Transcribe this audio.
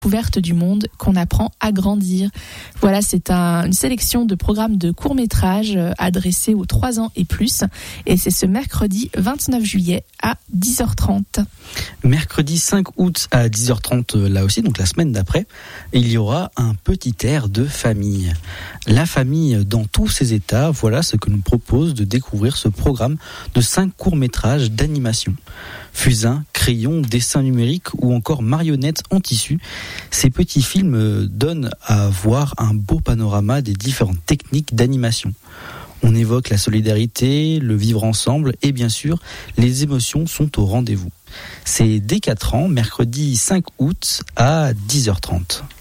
découverte du monde qu'on apprend à grandir. Voilà, c'est une sélection de programmes de courts-métrages adressés aux 3 ans et plus. Et c'est ce mercredi 29 juillet à 10h30. Mercredi 5 août à 10h30, là aussi, donc la semaine d'après, il y aura un petit air de famille. La famille dans tous ses états, voilà ce que nous propose de découvrir ce programme de 5 courts-métrages d'animation. Fusain, crayon, dessin numérique ou encore marionnettes en tissu, ces petits films donnent à voir un beau panorama des différentes techniques d'animation. On évoque la solidarité, le vivre ensemble et bien sûr, les émotions sont au rendez-vous. C'est dès 4 ans, mercredi 5 août à 10h30.